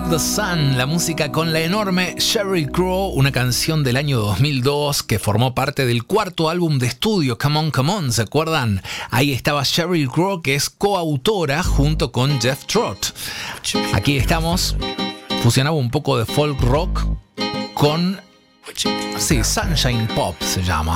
the Sun, la música con la enorme Sheryl Crow, una canción del año 2002 que formó parte del cuarto álbum de estudio Come On, Come On, ¿se acuerdan? Ahí estaba Sheryl Crow, que es coautora junto con Jeff Trott. Aquí estamos, fusionaba un poco de folk rock con... sí, Sunshine Pop se llama,